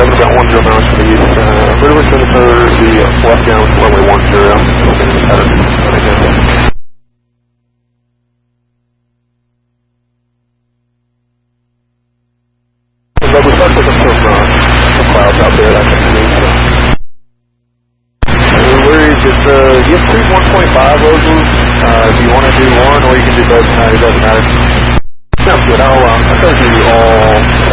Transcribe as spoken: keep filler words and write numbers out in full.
seven, about one zero miles to the east. Uh, River Senator, the left down runway one zero. Looking at it. But we start looking some, uh, some clouds out there. That's what we need. No worries. It's, uh, you have cruise one point five over. Uh, if you want to do one, or you can do both tonight, it doesn't matter. Sounds good. I'll, uh, I'll try to do all